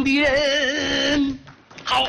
疼的人。 好，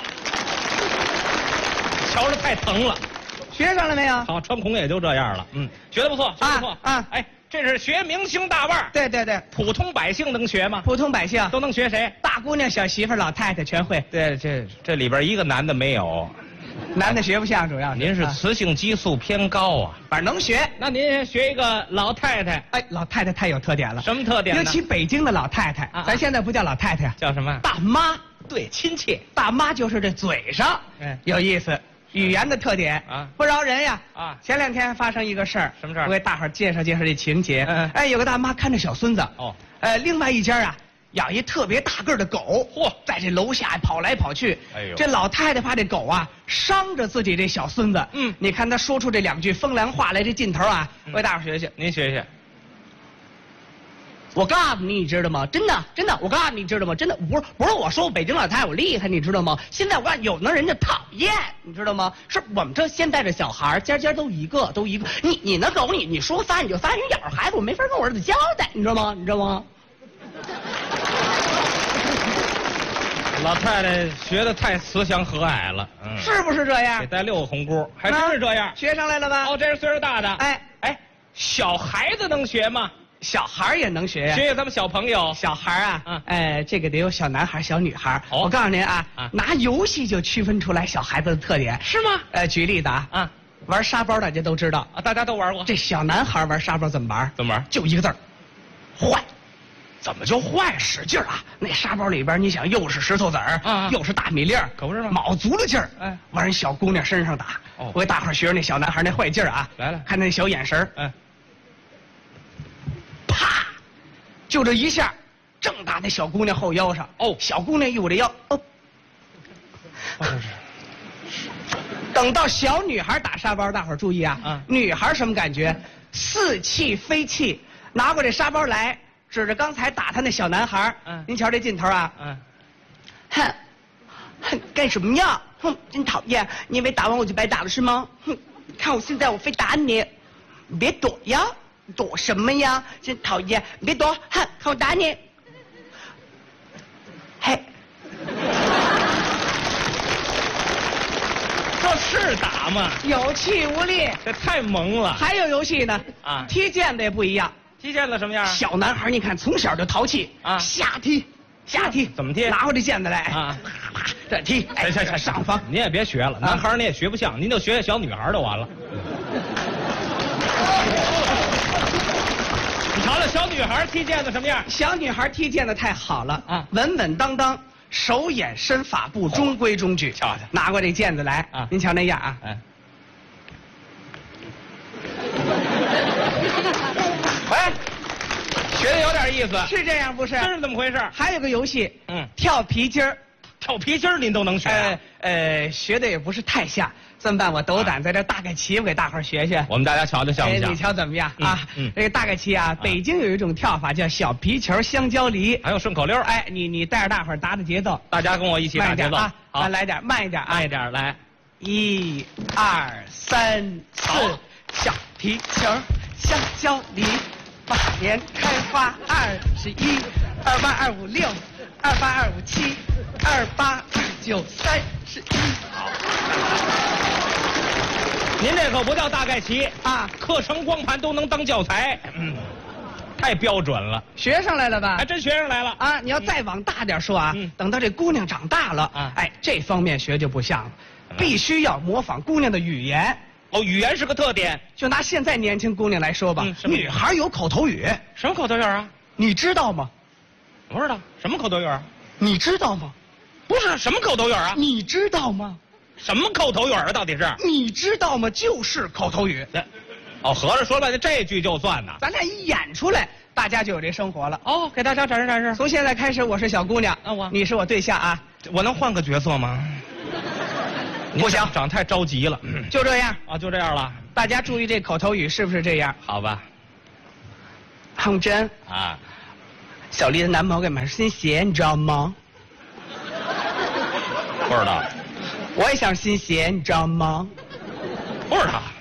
瞧着太疼了。 学上了没有？ 好，穿孔也就这样了。学得不错，学得不错啊！ 哎，这是学明星大腕儿。 对对对， 普通百姓能学吗？ 普通百姓都能学谁？ 大姑娘、小媳妇、老太太全会。 对，这里边一个男的没有。 男的学不像，主要您是雌性激素偏高啊， 反正能学。 那您学一个老太太。 哎，老太太太有特点了。 什么特点呢？ 尤其北京的老太太，咱现在不叫老太太， 叫什么？ 大妈。 对，亲切。 大妈就是这嘴上，有意思，语言的特点啊，不饶人呀啊！前2天发生一个事儿， 什么事儿？ 我给大伙儿介绍介绍这情节。哎，有个大妈看着小孙子，另外一家啊养一特别大个的狗，嚯，在这楼下跑来跑去。哎呦，这老太太怕这狗啊伤着自己这小孙子。你看她说出这2句风凉话来，这劲头啊，我给大伙儿学学。 您学学。 我告诉你，你知道吗？真的，真的，我告诉你，知道吗？真的，不是我说我北京老太太我厉害，你知道吗？现在我告诉你，有的人家讨厌，你知道吗？是我们这现在的小孩家都一个。你那狗你说撒你就撒，你咬着孩子我没法跟我儿子交代，你知道吗？你知道吗？ 老太太学的太慈祥和蔼了， 是不是这样？ 得带6个红箍，还真是这样。 学上来了吧？ 哦，这是岁数大的。 哎， 小孩子能学吗？ 小孩也能学呀， 学学咱们小朋友。 小孩啊，这个得有小男孩、小女孩。我告诉您啊，拿游戏就区分出来小孩子的特点， 是吗？ 举例子啊，玩沙包大家都知道啊，大家都玩过。 这小男孩玩沙包怎么玩？ 怎么玩？ 就一个字儿，坏。怎么就坏？使劲啊！那沙包里边，你想又是石头子儿，又是大米粒儿， 可不是吗？ 卯足了劲儿，往人小姑娘身上打。我给大伙儿学学那小男孩那坏劲儿啊！ 来了， 看那小眼神啪，就这一下，正打在小姑娘后腰上。小姑娘一捂着腰，等到小女孩打沙包，大伙儿注意啊！女孩什么感觉？似气非气，拿过这沙包来。指着刚才打他那小男孩，您瞧这劲头啊！哼，干什么呀？哼，真讨厌！你以为打完我就白打了是吗？哼，看我现在我非打你！你别躲呀，躲什么呀？真讨厌！你别躲，哼，看我打你！嘿， 这是打吗？ 有气无力， 这太萌了。 还有游戏呢踢毽子也不一样。 踢毽子什么样？ 小男孩你看从小就淘气瞎踢， 怎么踢？ 拿回这毽子来啪啪这踢， 行， 上方。 您也别学了，男孩你也学不像，您就学学小女孩就完了。你瞧瞧小女孩踢毽子什么样？ 小女孩踢毽子太好了稳稳当当，手眼身法步中规中矩。瞧瞧，拿过这毽子来您瞧那样学的有点意思， 是这样不是？ 这是怎么回事？ 还有个游戏，跳皮筋儿， 跳皮筋儿您都能学？ 学的也不是太像。这么办，我斗胆在这大概齐，我给大伙儿学学。 我们大家瞧瞧像不像？ 你瞧怎么样这个大概齐北京有一种跳法叫小皮球香蕉梨， 还有顺口溜。 你带着大伙儿打节奏， 大家跟我一起打节奏好，来点慢一点慢一点来 ，1、2、3、4，小皮球香蕉梨。8年开花21，28、25、6，28、25、7，28、29、31。 好，您这可不叫大概齐课程光盘都能当教材，太标准了。 学上来了吧？ 还真学上来了你要再往大点说等到这姑娘长大了这方面学就不像了，必须要模仿姑娘的语言。 语言是个特点。 就拿现在年轻姑娘来说吧，女孩有口头语。 什么口头语啊？ 你知道吗？ 不知道。什么口头语啊？ 你知道吗？ 不是什么口头语啊？ 你知道吗？ 什么口头语啊？到底是？ 你知道吗？就是口头语。 合着说了这句就算呢。 咱俩一演出来，大家就有这生活了。 给大家展示展示。 从现在开始，我是小姑娘，你是我对象我能换个角色吗？不行，长太着急了。 就这样就这样了。 大家注意这口头语是不是这样？ 好吧。 洪真小丽的男朋友给买新鞋，你知道吗？ 不知道。 我也想新鞋，你知道吗？ 不知道。